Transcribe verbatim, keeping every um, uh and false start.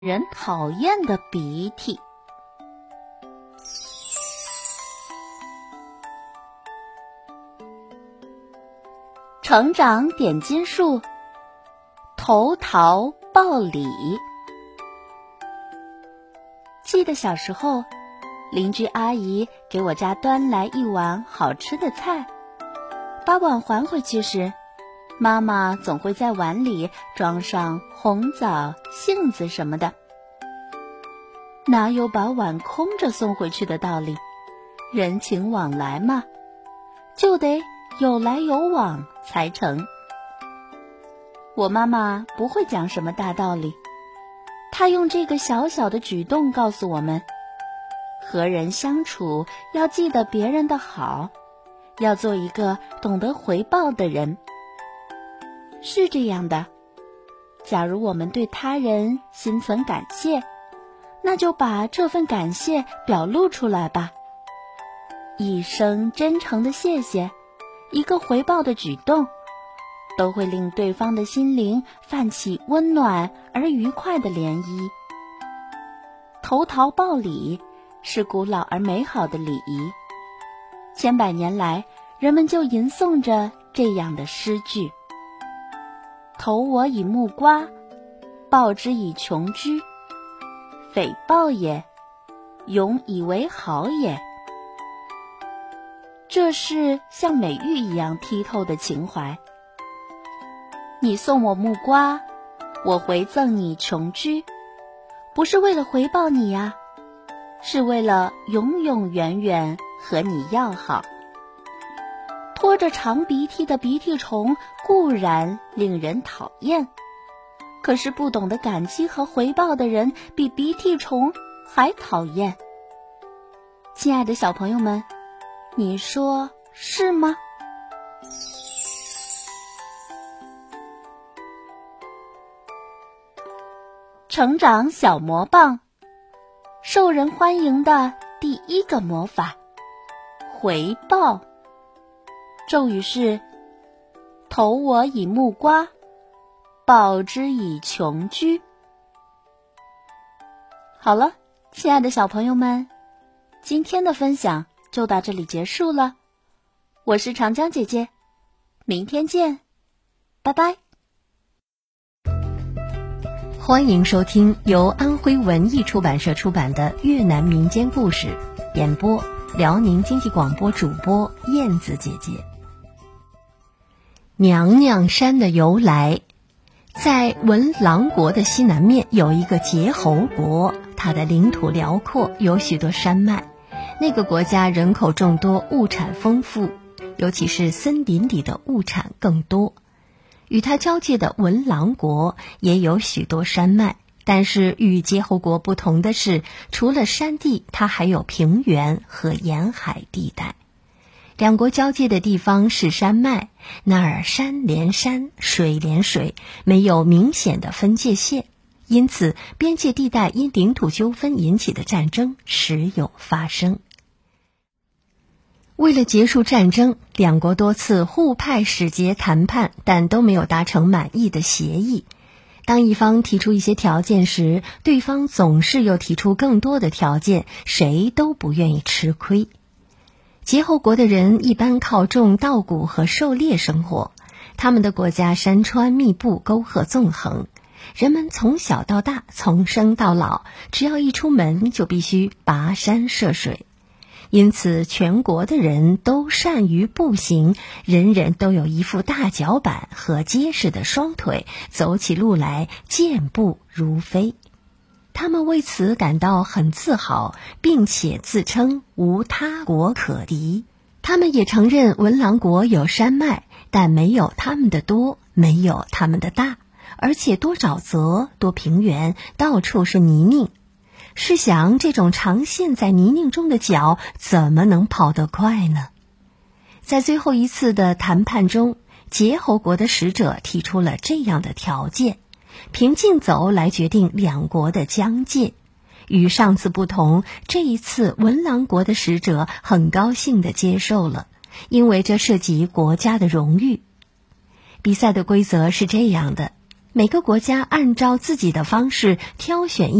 人讨厌的鼻涕。成长点金术，投桃报李。记得小时候，邻居阿姨给我家端来一碗好吃的菜，把碗还回去时，妈妈总会在碗里装上红枣、杏子什么的。哪有把碗空着送回去的道理？人情往来嘛，就得有来有往才成。我妈妈不会讲什么大道理，她用这个小小的举动告诉我们，和人相处要记得别人的好，要做一个懂得回报的人。是这样的，假如我们对他人心存感谢，那就把这份感谢表露出来吧。一声真诚的谢谢，一个回报的举动，都会令对方的心灵泛起温暖而愉快的涟漪。投桃报李是古老而美好的礼仪，千百年来，人们就吟诵着这样的诗句：投我以木瓜，报之以琼琚。匪报也，永以为好也。这是像美玉一样剔透的情怀。你送我木瓜，我回赠你琼琚，不是为了回报你呀，是为了永永远远和你要好。拖着长鼻涕的鼻涕虫固然令人讨厌，可是不懂得感激和回报的人比鼻涕虫还讨厌。亲爱的小朋友们，你说是吗？成长小魔棒，受人欢迎的第一个魔法，回报。咒语是：投我以木瓜，报之以琼琚。好了，亲爱的小朋友们，今天的分享就到这里结束了。我是长江姐姐，明天见，拜拜。 欢迎收听由安徽文艺出版社出版的越南民间故事，演播辽宁经济广播主播燕子姐姐。娘娘山的由来。在文郎国的西南面有一个结侯国，它的领土辽阔，有许多山脉。那个国家人口众多，物产丰富，尤其是森林里的物产更多。与它交界的文郎国也有许多山脉，但是与结侯国不同的是，除了山地，它还有平原和沿海地带。两国交界的地方是山脉，那儿山连山，水连水，没有明显的分界线，因此边界地带因领土纠纷引起的战争时有发生。为了结束战争，两国多次互派使节谈判，但都没有达成满意的协议。当一方提出一些条件时，对方总是又提出更多的条件，谁都不愿意吃亏。结侯国的人一般靠种稻谷和狩猎生活，他们的国家山川密布，沟壑纵横，人们从小到大，从生到老，只要一出门就必须跋山涉水。因此全国的人都善于步行，人人都有一副大脚板和结实的双腿，走起路来健步如飞。他们为此感到很自豪，并且自称无他国可敌。他们也承认文郎国有山脉，但没有他们的多，没有他们的大，而且多沼泽，多平原，到处是泥泞。试想，这种常陷在泥泞中的脚怎么能跑得快呢？在最后一次的谈判中，结侯国的使者提出了这样的条件，凭竞走来决定两国的疆界。与上次不同，这一次文郎国的使者很高兴地接受了，因为这涉及国家的荣誉。比赛的规则是这样的： 每个国家按照自己的方式挑选一